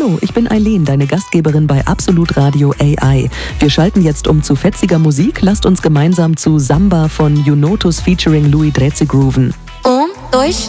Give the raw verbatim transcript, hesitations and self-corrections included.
Hallo, ich bin Eileen, deine Gastgeberin bei Absolut Radio A I. Wir schalten jetzt um zu fetziger Musik. Lasst uns gemeinsam zu Samba von Junotus featuring Louis Drezzi grooven. Um, dois,